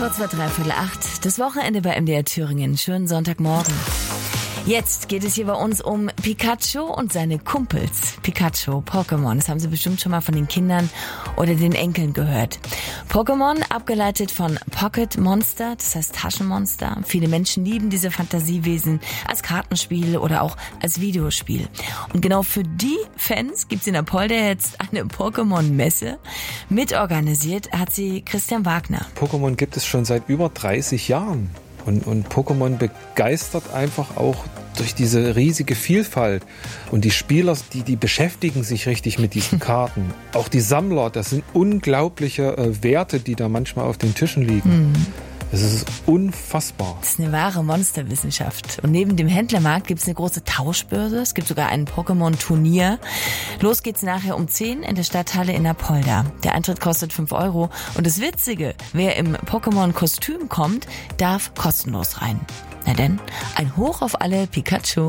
Kurz vor 7:45. Das Wochenende bei MDR Thüringen. Schönen Sonntagmorgen. Jetzt geht es hier bei uns um Pikachu und seine Kumpels. Pikachu, Pokémon, das haben Sie bestimmt schon mal von den Kindern oder den Enkeln gehört. Pokémon, abgeleitet von Pocket Monster, das heißt Taschenmonster. Viele Menschen lieben diese Fantasiewesen als Kartenspiel oder auch als Videospiel. Und genau für die Fans gibt es in Apolda jetzt eine Pokémon-Messe. Mitorganisiert hat sie Christian Wagner. Pokémon gibt es schon seit über 30 Jahren. Und Pokémon begeistert einfach auch durch diese riesige Vielfalt. Und die Spieler, die beschäftigen sich richtig mit diesen Karten. Auch die Sammler, das sind unglaubliche Werte, die da manchmal auf den Tischen liegen. Es ist unfassbar. Das ist eine wahre Monsterwissenschaft. Und neben dem Händlermarkt gibt es eine große Tauschbörse. Es gibt sogar ein Pokémon-Turnier. Los geht's nachher um 10 in der Stadthalle in Apolda. Der Eintritt kostet 5 €. Und das Witzige, wer im Pokémon-Kostüm kommt, darf kostenlos rein. Na denn, ein Hoch auf alle Pikachu.